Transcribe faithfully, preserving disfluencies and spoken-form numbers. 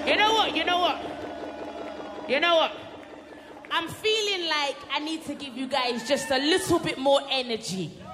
You know what? You know what? You know what? I'm feeling like I need to give you guys just a little bit more energy.